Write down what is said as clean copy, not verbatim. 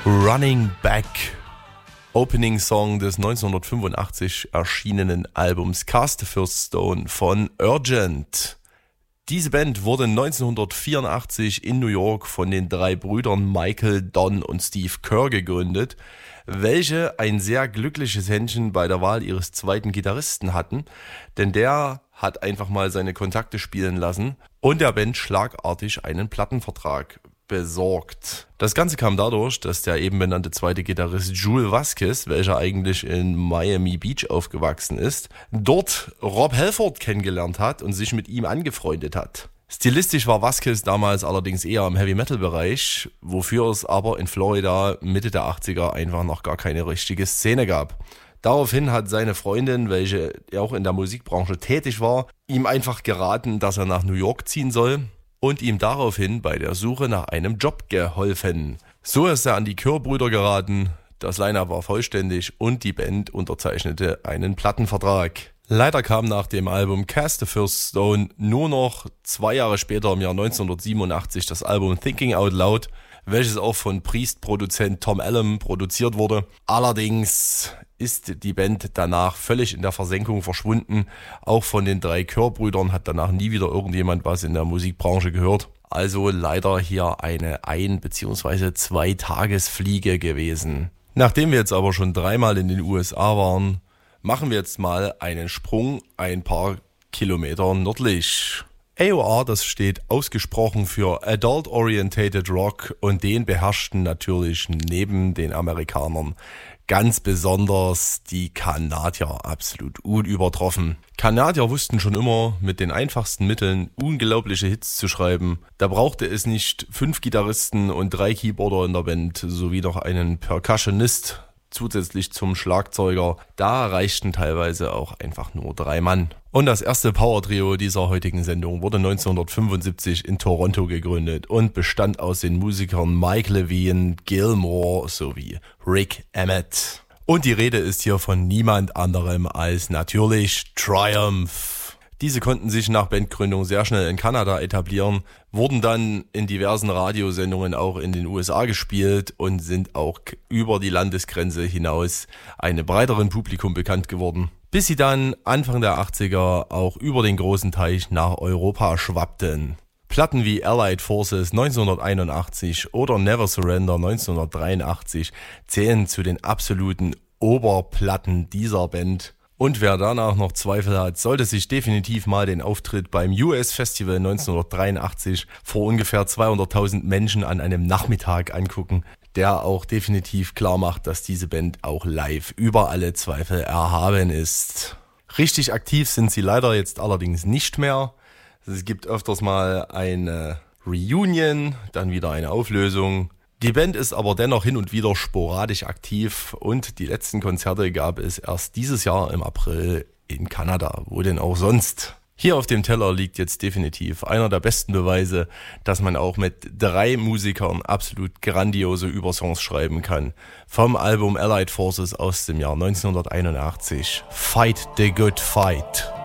Running Back, Opening Song des 1985 erschienenen Albums Cast the First Stone von Urgent. Diese Band wurde 1984 in New York von den drei Brüdern Michael, Don und Steve Kerr gegründet, welche ein sehr glückliches Händchen bei der Wahl ihres zweiten Gitarristen hatten, denn der hat einfach mal seine Kontakte spielen lassen und der Band schlagartig einen Plattenvertrag besorgt. Das Ganze kam dadurch, dass der eben benannte zweite Gitarrist Jule Vasquez, welcher eigentlich in Miami Beach aufgewachsen ist, dort Rob Halford kennengelernt hat und sich mit ihm angefreundet hat. Stilistisch war Vasquez damals allerdings eher im Heavy-Metal-Bereich, wofür es aber in Florida Mitte der 80er einfach noch gar keine richtige Szene gab. Daraufhin hat seine Freundin, welche auch in der Musikbranche tätig war, ihm einfach geraten, dass er nach New York ziehen soll und ihm daraufhin bei der Suche nach einem Job geholfen. So ist er an die Kerr-Brüder geraten, das Line-Up war vollständig und die Band unterzeichnete einen Plattenvertrag. Leider kam nach dem Album Cast the First Stone nur noch 2 Jahre später im Jahr 1987 das Album Thinking Out Loud, welches auch von Priest-Produzent Tom Allen produziert wurde. Allerdings ist die Band danach völlig in der Versenkung verschwunden. Auch von den 3 Kerr-Brüdern hat danach nie wieder irgendjemand was in der Musikbranche gehört. Also leider hier eine 1- bzw. 2-Tagesfliege gewesen. Nachdem wir jetzt aber schon 3-mal in den USA waren, machen wir jetzt mal einen Sprung ein paar Kilometer nördlich. AOR, das steht ausgesprochen für Adult Orientated Rock und den beherrschten natürlich neben den Amerikanern ganz besonders die Kanadier absolut unübertroffen. Kanadier wussten schon immer, mit den einfachsten Mitteln unglaubliche Hits zu schreiben. Da brauchte es nicht 5 Gitarristen und 3 Keyboarder in der Band, sowie noch einen Percussionist zusätzlich zum Schlagzeuger. Da reichten teilweise auch einfach nur 3 Mann. Und das erste Power-Trio dieser heutigen Sendung wurde 1975 in Toronto gegründet und bestand aus den Musikern Mike Levine, Gilmore sowie Rick Emmett. Und die Rede ist hier von niemand anderem als natürlich Triumph. Diese konnten sich nach Bandgründung sehr schnell in Kanada etablieren, wurden dann in diversen Radiosendungen auch in den USA gespielt und sind auch über die Landesgrenze hinaus einem breiteren Publikum bekannt geworden, bis sie dann Anfang der 80er auch über den großen Teich nach Europa schwappten. Platten wie Allied Forces 1981 oder Never Surrender 1983 zählen zu den absoluten Oberplatten dieser Band. Und wer danach noch Zweifel hat, sollte sich definitiv mal den Auftritt beim US Festival 1983 vor ungefähr 200.000 Menschen an einem Nachmittag angucken, der auch definitiv klar macht, dass diese Band auch live über alle Zweifel erhaben ist. Richtig aktiv sind sie leider jetzt allerdings nicht mehr. Es gibt öfters mal eine Reunion, dann wieder eine Auflösung. Die Band ist aber dennoch hin und wieder sporadisch aktiv und die letzten Konzerte gab es erst dieses Jahr im April in Kanada. Wo denn auch sonst? Hier auf dem Teller liegt jetzt definitiv einer der besten Beweise, dass man auch mit 3 Musikern absolut grandiose Übersongs schreiben kann. Vom Album Allied Forces aus dem Jahr 1981. Fight the Good Fight.